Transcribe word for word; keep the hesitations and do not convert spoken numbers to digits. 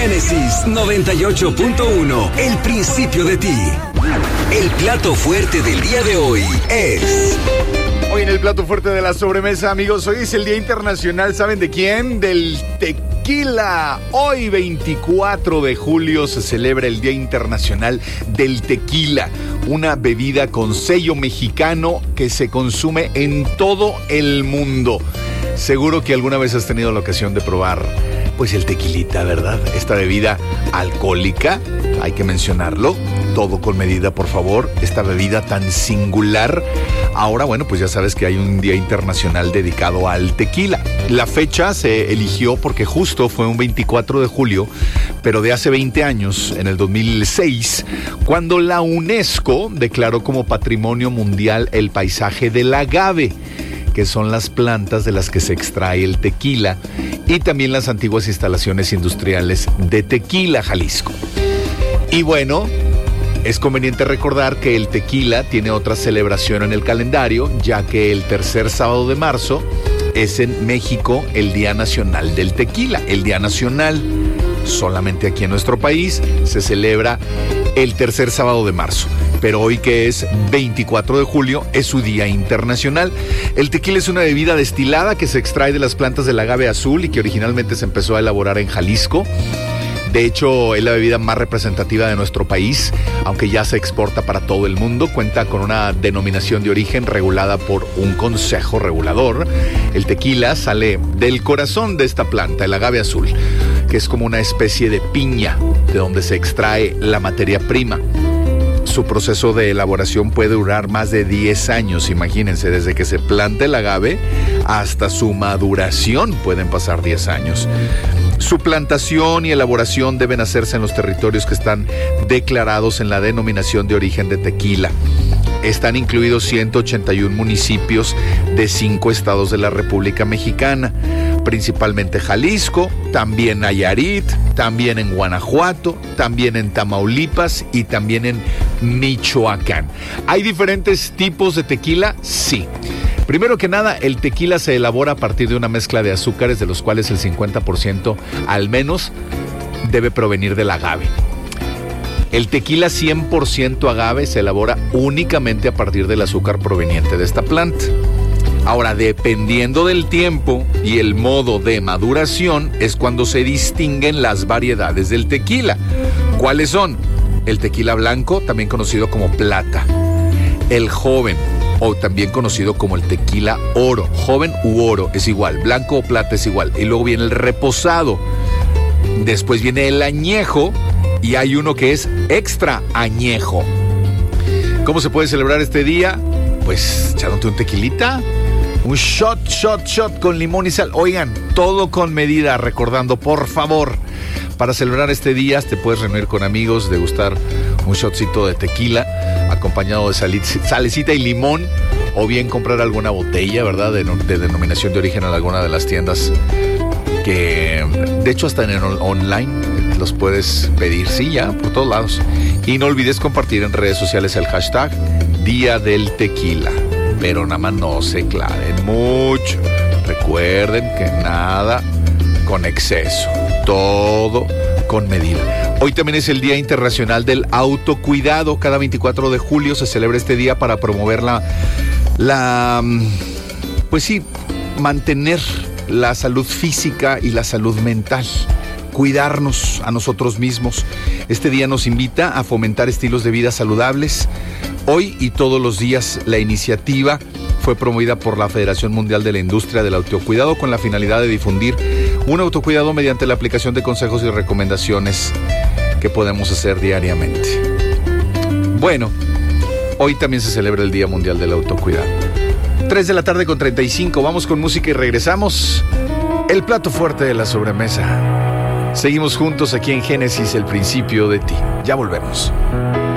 Génesis noventa y ocho punto uno, el principio de ti. El plato fuerte del día de hoy es... Hoy en el plato fuerte de la sobremesa, amigos, hoy es el Día Internacional, ¿saben de quién? Del tequila. Hoy, veinticuatro de julio, se celebra el Día Internacional del Tequila, una bebida con sello mexicano que se consume en todo el mundo. Seguro que alguna vez has tenido la ocasión de probar, pues, el tequilita, ¿verdad? Esta bebida alcohólica, hay que mencionarlo, todo con medida, por favor, esta bebida tan singular. Ahora, bueno, pues ya sabes que hay un día internacional dedicado al tequila. La fecha se eligió porque justo fue un veinticuatro de julio, pero de hace veinte años, en el dos mil seis, cuando la UNESCO declaró como Patrimonio Mundial el paisaje del agave, que son las plantas de las que se extrae el tequila, y también las antiguas instalaciones industriales de Tequila, Jalisco. Y bueno, es conveniente recordar que el tequila tiene otra celebración en el calendario, ya que el tercer sábado de marzo es en México el Día Nacional del Tequila. El Día Nacional, solamente aquí en nuestro país, se celebra el tercer sábado de marzo. Pero hoy, que es veinticuatro de julio, es su Día Internacional. El tequila es una bebida destilada que se extrae de las plantas del agave azul y que originalmente se empezó a elaborar en Jalisco. De hecho, es la bebida más representativa de nuestro país, aunque ya se exporta para todo el mundo. Cuenta con una denominación de origen regulada por un consejo regulador. El tequila sale del corazón de esta planta, el agave azul, que es como una especie de piña de donde se extrae la materia prima. Su proceso de elaboración puede durar más de diez años, imagínense, desde que se planta el agave hasta su maduración pueden pasar diez años. Su plantación y elaboración deben hacerse en los territorios que están declarados en la denominación de origen de tequila. Están incluidos ciento ochenta y uno municipios de cinco estados de la República Mexicana, principalmente Jalisco, también Nayarit, también en Guanajuato, también en Tamaulipas y también en Michoacán. ¿Hay diferentes tipos de tequila? Sí. Primero que nada, el tequila se elabora a partir de una mezcla de azúcares, de los cuales el cincuenta por ciento al menos debe provenir del agave. El tequila cien por ciento agave se elabora únicamente a partir del azúcar proveniente de esta planta. Ahora, dependiendo del tiempo y el modo de maduración, es cuando se distinguen las variedades del tequila. ¿Cuáles son? El tequila blanco, también conocido como plata. El joven, o también conocido como el tequila oro. Joven u oro es igual, blanco o plata es igual. Y luego viene el reposado. Después viene el añejo y hay uno que es extra añejo. ¿Cómo se puede celebrar este día? Pues echándote un tequilita, un shot, shot, shot con limón y sal. Oigan, todo con medida, recordando, por favor, para celebrar este día te puedes reunir con amigos, degustar un shotcito de tequila acompañado de salecita y limón, o bien comprar alguna botella, ¿verdad?, de, de denominación de origen en alguna de las tiendas que, de hecho, hasta en el online los puedes pedir, sí, ya, por todos lados. Y no olvides compartir en redes sociales el hashtag Día del Tequila, pero nada más no se claven mucho. Recuerden que nada con exceso, todo con medida. Hoy también es el Día Internacional del Autocuidado. Cada veinticuatro de julio se celebra este día para promover la, la, pues sí, mantener la salud física y la salud mental. Cuidarnos a nosotros mismos. Este día nos invita a fomentar estilos de vida saludables. Hoy y todos los días, la iniciativa fue promovida por la Federación Mundial de la Industria del Autocuidado con la finalidad de difundir un autocuidado mediante la aplicación de consejos y recomendaciones que podemos hacer diariamente. Bueno, hoy también se celebra el Día Mundial del Autocuidado. tres de la tarde con treinta y cinco. Vamos con música y regresamos. El plato fuerte de la sobremesa. Seguimos juntos aquí en Génesis, el principio de ti. Ya volvemos.